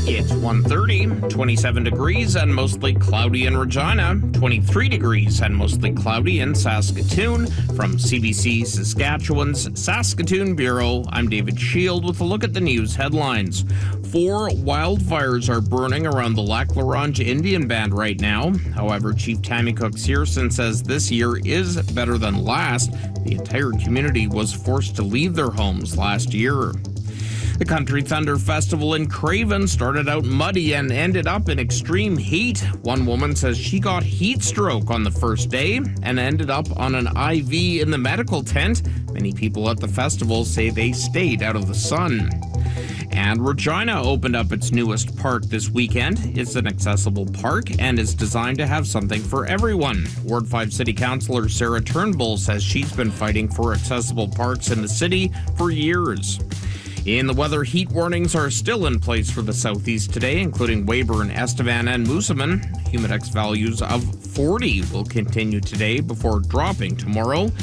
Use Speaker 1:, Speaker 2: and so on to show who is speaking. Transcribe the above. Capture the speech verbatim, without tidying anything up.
Speaker 1: It's one thirty, twenty-seven degrees and mostly cloudy in Regina, twenty-three degrees and mostly cloudy in Saskatoon. From C B C Saskatchewan's Saskatoon Bureau, I'm David Shield with a look at the news headlines. Four wildfires are burning around the Lac La Ronge Indian Band right now. However, Chief Tammy Cook-Searson says this year is better than last. The entire community was forced to leave their homes last year. The Country Thunder Festival in Craven started out muddy and ended up in extreme heat. One woman says she got heat stroke on the first day and ended up on an I V in the medical tent. Many people at the festival say they stayed out of the sun. And Regina opened up its newest park this weekend. It's an accessible park and is designed to have something for everyone. Ward five City Councillor Sarah Turnbull says she's been fighting for accessible parks in the city for years. In the weather, heat warnings are still in place for the southeast today, including Weyburn, Estevan, and Moosomin. Humidex values of forty will continue today before dropping tomorrow.